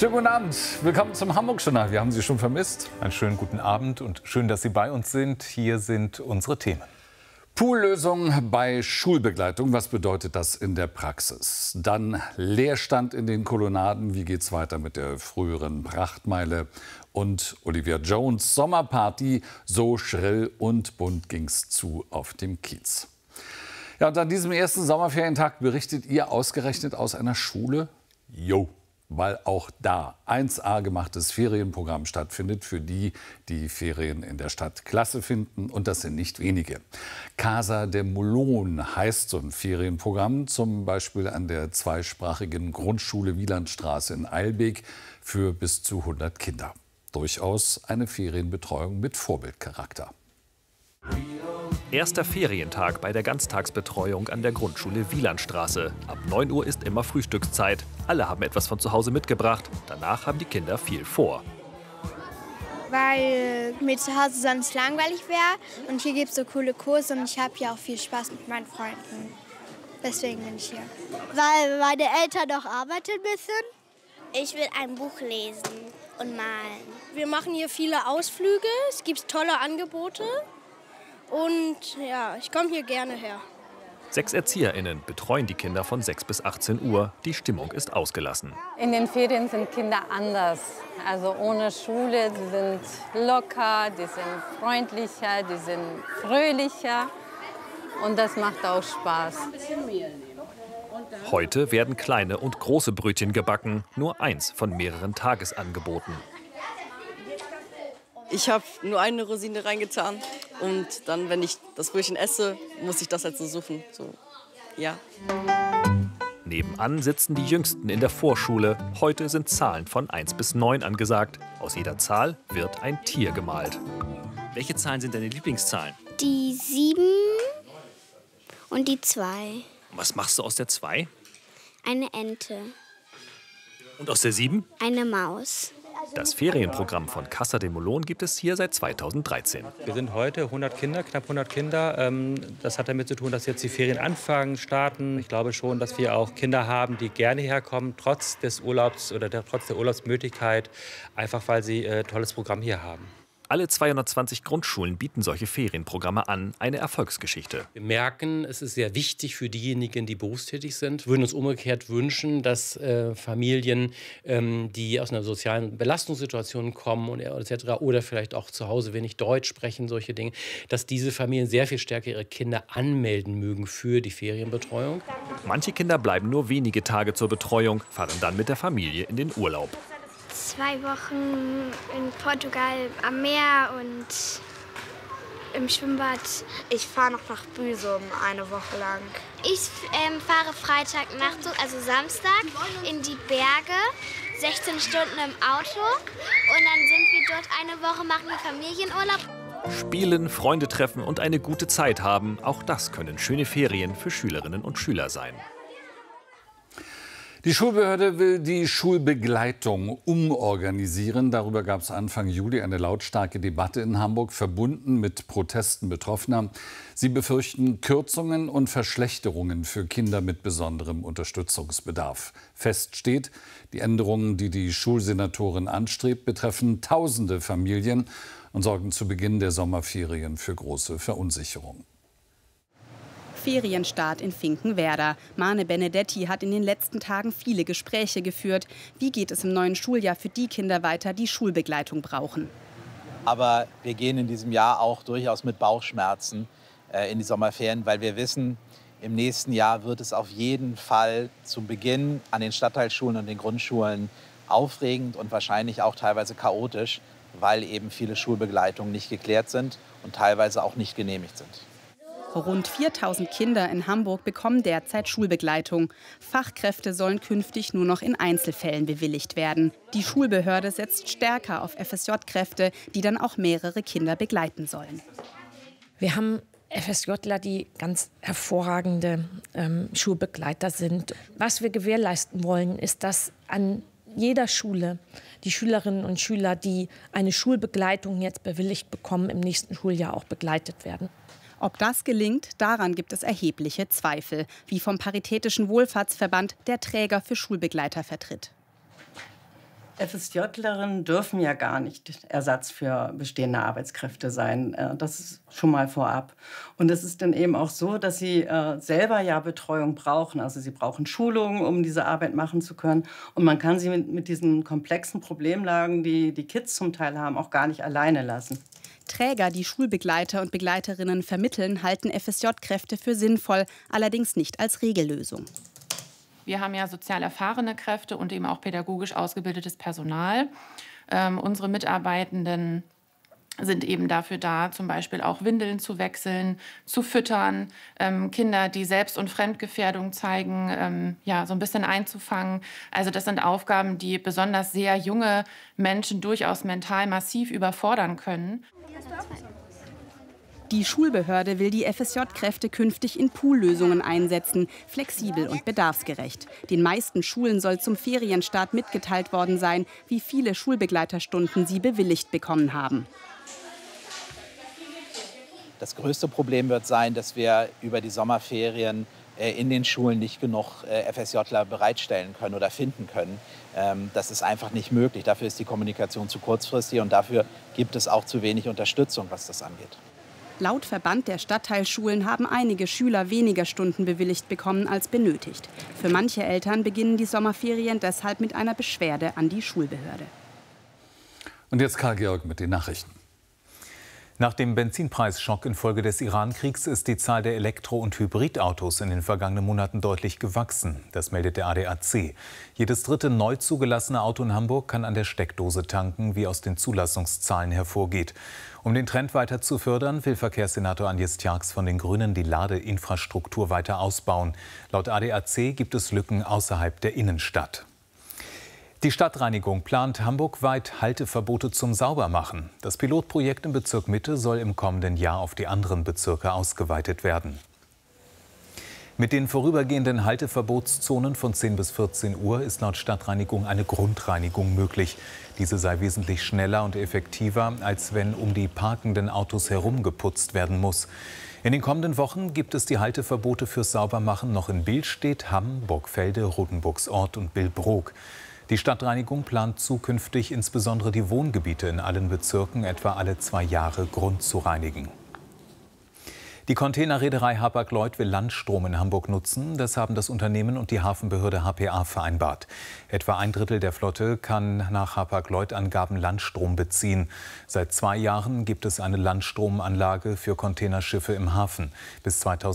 Schönen guten Abend. Willkommen zum Hamburg-Journal. Wir haben Sie schon vermisst. Einen schönen guten Abend und schön, dass Sie bei uns sind. Hier sind unsere Themen. Poollösung bei Schulbegleitung. Was bedeutet das in der Praxis? Dann Leerstand in den Kolonnaden. Wie geht's weiter mit der früheren Prachtmeile? Und Olivia Jones Sommerparty. So schrill und bunt ging's zu auf dem Kiez. Ja, und an diesem ersten Sommerferientag berichtet ihr ausgerechnet aus einer Schule? Jo. Weil auch da 1A gemachtes Ferienprogramm stattfindet für die, die Ferien in der Stadt klasse finden. Und das sind nicht wenige. Casa de Molon heißt so ein Ferienprogramm, zum Beispiel an der zweisprachigen Grundschule Wielandstraße in Eilbek für bis zu 100 Kinder. Durchaus eine Ferienbetreuung mit Vorbildcharakter. Erster Ferientag bei der Ganztagsbetreuung an der Grundschule Wielandstraße. Ab 9 Uhr ist immer Frühstückszeit. Alle haben etwas von zu Hause mitgebracht. Danach haben die Kinder viel vor. Weil mir zu Hause sonst langweilig wäre. Und hier gibt es so coole Kurse und ich habe hier auch viel Spaß mit meinen Freunden. Deswegen bin ich hier. Weil meine Eltern noch arbeiten müssen. Ich will ein Buch lesen und malen. Wir machen hier viele Ausflüge. Es gibt tolle Angebote. Und ja, ich komme hier gerne her. 6 ErzieherInnen betreuen die Kinder von 6 bis 18 Uhr. Die Stimmung ist ausgelassen. In den Ferien sind Kinder anders. Also ohne Schule, die sind locker, die sind freundlicher, die sind fröhlicher. Und das macht auch Spaß. Heute werden kleine und große Brötchen gebacken. Nur eins von mehreren Tagesangeboten. Ich habe nur eine Rosine reingetan und dann, wenn ich das Brötchen esse, muss ich das halt so suchen. So, ja. Nebenan sitzen die Jüngsten in der Vorschule. Heute sind Zahlen von 1 bis 9 angesagt. Aus jeder Zahl wird ein Tier gemalt. Welche Zahlen sind deine Lieblingszahlen? Die 7 und die 2. Was machst du aus der 2? Eine Ente. Und aus der 7? Eine Maus. Das Ferienprogramm von Casa de Molon gibt es hier seit 2013. Wir sind heute 100 Kinder, knapp 100 Kinder. Das hat damit zu tun, dass jetzt die Ferien anfangen, starten. Ich glaube schon, dass wir auch Kinder haben, die gerne herkommen, trotz des Urlaubs oder trotz der Urlaubsmöglichkeit, einfach weil sie ein tolles Programm hier haben. Alle 220 Grundschulen bieten solche Ferienprogramme an. Eine Erfolgsgeschichte. Wir merken, es ist sehr wichtig für diejenigen, die berufstätig sind. Wir würden uns umgekehrt wünschen, dass Familien, die aus einer sozialen Belastungssituation kommen und etc. oder vielleicht auch zu Hause wenig Deutsch sprechen, solche Dinge, dass diese Familien sehr viel stärker ihre Kinder anmelden mögen für die Ferienbetreuung. Manche Kinder bleiben nur wenige Tage zur Betreuung, fahren dann mit der Familie in den Urlaub. 2 Wochen in Portugal am Meer und im Schwimmbad. Ich fahre noch nach Büsum eine Woche lang. Ich fahre Freitagnacht, also Samstag, in die Berge, 16 Stunden im Auto. Und dann sind wir dort eine Woche, machen wir Familienurlaub. Spielen, Freunde treffen und eine gute Zeit haben, auch das können schöne Ferien für Schülerinnen und Schüler sein. Die Schulbehörde will die Schulbegleitung umorganisieren. Darüber gab es Anfang Juli eine lautstarke Debatte in Hamburg, verbunden mit Protesten Betroffener. Sie befürchten Kürzungen und Verschlechterungen für Kinder mit besonderem Unterstützungsbedarf. Fest steht, die Änderungen, die die Schulsenatorin anstrebt, betreffen tausende Familien und sorgen zu Beginn der Sommerferien für große Verunsicherung. Ferienstart in Finkenwerder. Mane Benedetti hat in den letzten Tagen viele Gespräche geführt. Wie geht es im neuen Schuljahr für die Kinder weiter, die Schulbegleitung brauchen? Aber wir gehen in diesem Jahr auch durchaus mit Bauchschmerzen in die Sommerferien, weil wir wissen, im nächsten Jahr wird es auf jeden Fall zu Beginn an den Stadtteilschulen und den Grundschulen aufregend und wahrscheinlich auch teilweise chaotisch, weil eben viele Schulbegleitungen nicht geklärt sind und teilweise auch nicht genehmigt sind. Rund 4000 Kinder in Hamburg bekommen derzeit Schulbegleitung. Fachkräfte sollen künftig nur noch in Einzelfällen bewilligt werden. Die Schulbehörde setzt stärker auf FSJ-Kräfte, die dann auch mehrere Kinder begleiten sollen. Wir haben FSJler, die ganz hervorragende Schulbegleiter sind. Was wir gewährleisten wollen, ist, dass an jeder Schule die Schülerinnen und Schüler, die eine Schulbegleitung jetzt bewilligt bekommen, im nächsten Schuljahr auch begleitet werden. Ob das gelingt, daran gibt es erhebliche Zweifel, wie vom Paritätischen Wohlfahrtsverband der Träger für Schulbegleiter vertritt. FSJlerinnen dürfen ja gar nicht Ersatz für bestehende Arbeitskräfte sein. Das ist schon mal vorab. Und es ist dann eben auch so, dass sie selber ja Betreuung brauchen. Also sie brauchen Schulungen, um diese Arbeit machen zu können. Und man kann sie mit diesen komplexen Problemlagen, die die Kids zum Teil haben, auch gar nicht alleine lassen. Träger, die Schulbegleiter und Begleiterinnen vermitteln, halten FSJ-Kräfte für sinnvoll, allerdings nicht als Regellösung. Wir haben ja sozial erfahrene Kräfte und eben auch pädagogisch ausgebildetes Personal. Unsere Mitarbeitenden sind eben dafür da, zum Beispiel auch Windeln zu wechseln, zu füttern, Kinder, die Selbst- und Fremdgefährdung zeigen, ja, so ein bisschen einzufangen. Also das sind Aufgaben, die besonders sehr junge Menschen durchaus mental massiv überfordern können. Die Schulbehörde will die FSJ-Kräfte künftig in Poollösungen einsetzen, flexibel und bedarfsgerecht. Den meisten Schulen soll zum Ferienstart mitgeteilt worden sein, wie viele Schulbegleiterstunden sie bewilligt bekommen haben. Das größte Problem wird sein, dass wir über die Sommerferien in den Schulen nicht genug FSJler bereitstellen können oder finden können. Das ist einfach nicht möglich. Dafür ist die Kommunikation zu kurzfristig und dafür gibt es auch zu wenig Unterstützung, was das angeht. Laut Verband der Stadtteilschulen haben einige Schüler weniger Stunden bewilligt bekommen als benötigt. Für manche Eltern beginnen die Sommerferien deshalb mit einer Beschwerde an die Schulbehörde. Und jetzt Karl-Georg mit den Nachrichten. Nach dem Benzinpreisschock infolge des Iran-Kriegs ist die Zahl der Elektro- und Hybridautos in den vergangenen Monaten deutlich gewachsen. Das meldet der ADAC. Jedes dritte neu zugelassene Auto in Hamburg kann an der Steckdose tanken, wie aus den Zulassungszahlen hervorgeht. Um den Trend weiter zu fördern, will Verkehrssenator Agnes Tjarks von den Grünen die Ladeinfrastruktur weiter ausbauen. Laut ADAC gibt es Lücken außerhalb der Innenstadt. Die Stadtreinigung plant hamburgweit Halteverbote zum Saubermachen. Das Pilotprojekt im Bezirk Mitte soll im kommenden Jahr auf die anderen Bezirke ausgeweitet werden. Mit den vorübergehenden Halteverbotszonen von 10 bis 14 Uhr ist laut Stadtreinigung eine Grundreinigung möglich. Diese sei wesentlich schneller und effektiver, als wenn um die parkenden Autos herum geputzt werden muss. In den kommenden Wochen gibt es die Halteverbote fürs Saubermachen noch in Billstedt, Hamm, Burgfelde, Rothenburgsort und Billbrook. Die Stadtreinigung plant zukünftig insbesondere die Wohngebiete in allen Bezirken etwa alle 2 Jahre grundzureinigen. Die Containerreederei Hapag-Lloyd will Landstrom in Hamburg nutzen. Das haben das Unternehmen und die Hafenbehörde HPA vereinbart. Etwa ein Drittel der Flotte kann nach Hapag-Lloyd-Angaben Landstrom beziehen. Seit 2 Jahren gibt es eine Landstromanlage für Containerschiffe im Hafen. Bis